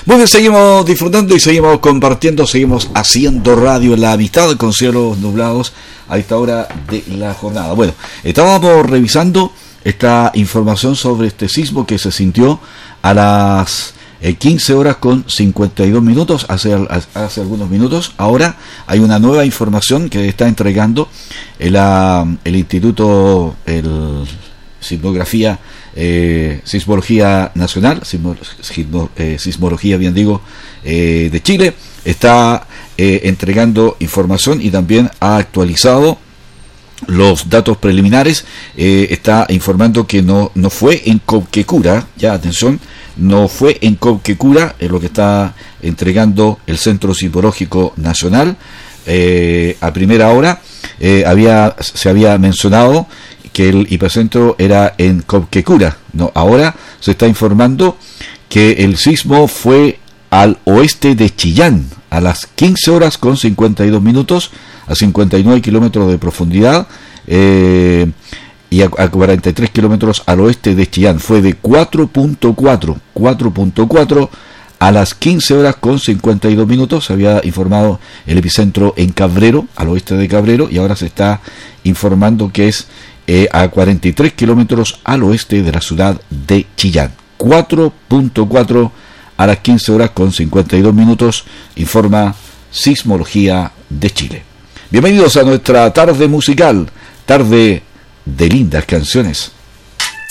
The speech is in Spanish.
Muy bien, seguimos disfrutando y seguimos compartiendo, seguimos haciendo radio en la amistad con cielos nublados a esta hora de la jornada. Bueno, estábamos revisando esta información sobre este sismo que se sintió a las 15 horas con 52 minutos, hace algunos minutos. Ahora hay una nueva información que está entregando el Instituto Sismología Nacional, Sismología, bien digo, de Chile. Está entregando información y también ha actualizado los datos preliminares. Está informando que no fue en Cobquecura, ya atención, no fue en Cobquecura, es lo que está entregando el Centro Sismológico Nacional. A primera hora se había mencionado que el hipocentro era en Cobquecura. No, ahora se está informando que el sismo fue al oeste de Chillán a las 15 horas con 52 minutos, a 59 kilómetros de profundidad, y a 43 kilómetros al oeste de Chillán. Fue de 4.4 a las 15 horas con 52 minutos. Se había informado el epicentro en Cabrero, al oeste de Cabrero, y ahora se está informando que es a 43 kilómetros al oeste de la ciudad de Chillán. 4.4 a las 15 horas con 52 minutos, informa Sismología de Chile. Bienvenidos a nuestra tarde musical, tarde de lindas canciones.